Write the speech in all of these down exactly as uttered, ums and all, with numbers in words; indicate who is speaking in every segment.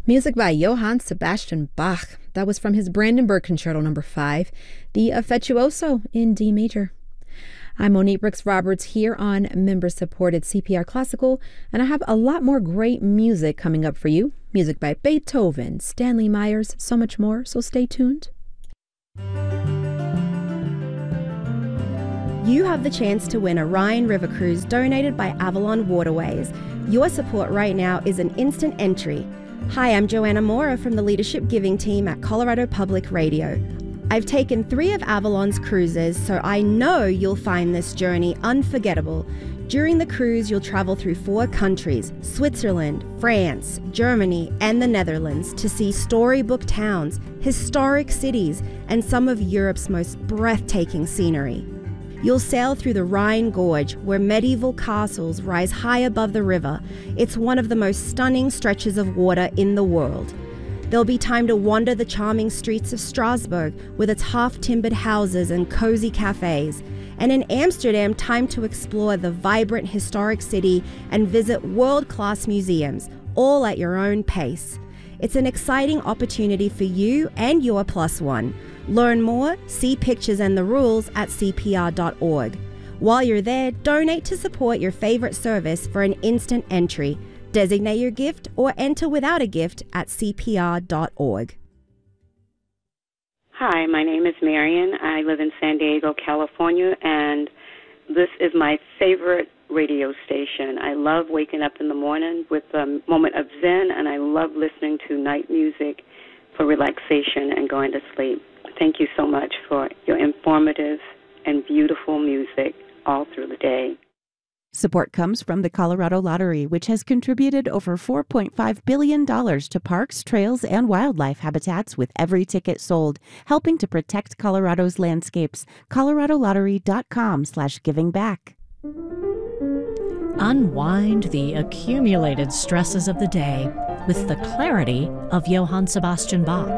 Speaker 1: Music by Johann Sebastian Bach. That was from his Brandenburg Concerto number five, the Affettuoso in D major. I'm Monique Brooks Roberts here on member-supported C P R Classical, and I have a lot more great music coming up for you. Music by Beethoven, Stanley Myers, so much more, so stay tuned.
Speaker 2: You have the chance to win a Rhine River Cruise donated by Avalon Waterways. Your support right now is an instant entry. Hi, I'm Joanna Mora from the Leadership Giving team at Colorado Public Radio. I've taken three of Avalon's cruises, so I know you'll find this journey unforgettable. During the cruise, you'll travel through four countries, Switzerland, France, Germany, and the Netherlands, to see storybook towns, historic cities, and some of Europe's most breathtaking scenery. You'll sail through the Rhine Gorge, where medieval castles rise high above the river. It's one of the most stunning stretches of water in the world. There'll be time to wander the charming streets of Strasbourg with its half-timbered houses and cozy cafes. And in Amsterdam, time to explore the vibrant historic city and visit world-class museums, all at your own pace. It's an exciting opportunity for you and your plus one. Learn more, see pictures and the rules at C P R dot org. While you're there, donate to support your favorite service for an instant entry. Designate your gift or enter without a gift at C P R dot org.
Speaker 3: Hi, my name is Marion. I live in San Diego, California, and this is my favorite radio station. I love waking up in the morning with a moment of zen, and I love listening to night music for relaxation and going to sleep. Thank you so much for your informative and beautiful music all through the day.
Speaker 4: Support comes from the Colorado Lottery, which has contributed over four point five billion dollars to parks, trails, and wildlife habitats with every ticket sold, helping to protect Colorado's landscapes. colorado lottery dot com slash giving back.
Speaker 5: Unwind the accumulated stresses of the day with the clarity of Johann Sebastian Bach.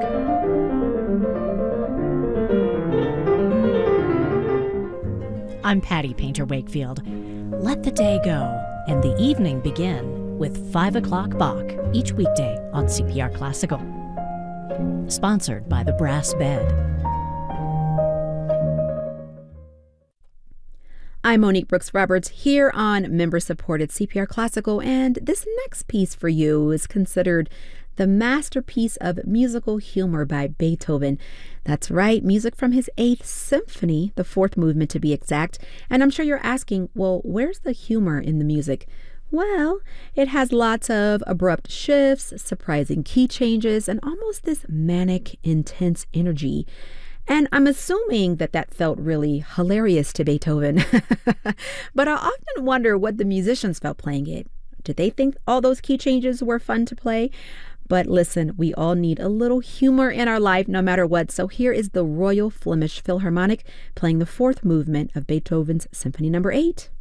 Speaker 5: I'm Patty Painter Wakefield. Let the day go and the evening begin with five o'clock Bach each weekday on C P R Classical. Sponsored by the Brass Bed.
Speaker 1: I'm Monique Brooks Roberts here on member-supported C P R Classical, and this next piece for you is considered the masterpiece of musical humor by Beethoven. That's right, music from his Eighth Symphony, the fourth movement to be exact. And I'm sure you're asking, well, where's the humor in the music? Well, it has lots of abrupt shifts, surprising key changes, and almost this manic, intense energy. And I'm assuming that that felt really hilarious to Beethoven. But I often wonder what the musicians felt playing it. Did they think all those key changes were fun to play? But listen, we all need a little humor in our life no matter what. So here is the Royal Flemish Philharmonic playing the fourth movement of Beethoven's Symphony number eight.